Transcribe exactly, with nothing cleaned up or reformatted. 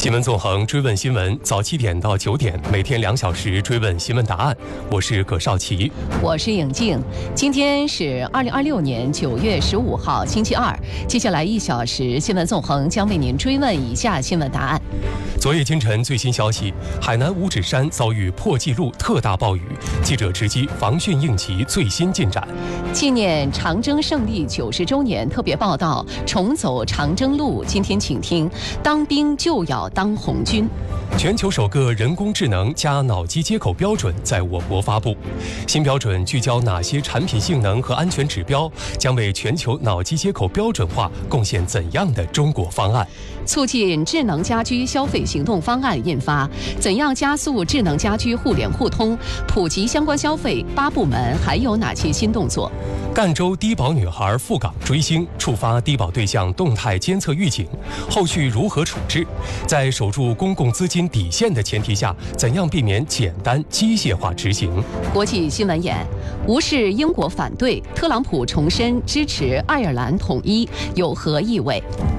新闻纵横，追问新闻，早七点到九点，每天两小时追问新闻答案。我是葛少奇， 我是颖静。今天是二零二六年九月十五号，星期二。接下来一小时，新闻纵横将为您追问以下新闻答案。 昨夜今晨最新消息，海南五指山遭遇破纪录特大暴雨，记者直击防汛应急最新进展。 纪念长征胜利九十周年特别报道，重走长征路。今天请听：当兵就要当红军。 全球首个人工智能加脑机接口标准在我国发布，新标准聚焦哪些产品性能和安全指标，将为全球脑机接口标准化贡献怎样的中国方案？ 促进智能家居消费行动方案印发，怎样加速智能家居互联互通，普及相关消费？八部门还有哪些新动作？ 赣州低保女孩赴港追星，触发低保对象动态监测预警，后续如何处置？在守住公共资金底线的前提下，怎样避免简单机械化执行？ 国际新闻眼：无视英国反对，特朗普重申支持爱尔兰统一，有何意味？